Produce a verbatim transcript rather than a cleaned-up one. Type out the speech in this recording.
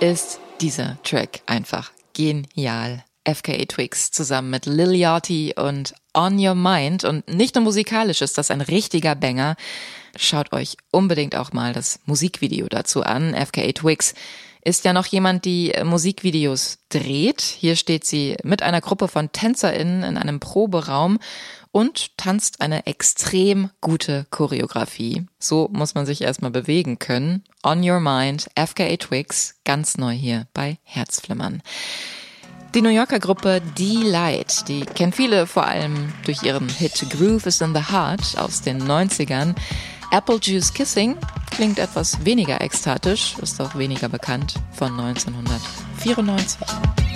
ist dieser Track einfach genial. F K A Twigs zusammen mit Lil Yachty und On Your Mind. Und nicht nur musikalisch ist das ein richtiger Banger. Schaut euch unbedingt auch mal das Musikvideo dazu an. F K A Twigs ist ja noch jemand, die Musikvideos dreht. Hier steht sie mit einer Gruppe von TänzerInnen in einem Proberaum und tanzt eine extrem gute Choreografie. So muss man sich erstmal bewegen können. On Your Mind, F K A Twigs, ganz neu hier bei Herzflimmern. Die New Yorker Gruppe D-Light, die kennen viele vor allem durch ihren Hit Groove is in the Heart aus den neunzigern. Apple Juice Kissing klingt etwas weniger ekstatisch, ist auch weniger bekannt, von neunzehnhundertvierundneunzig.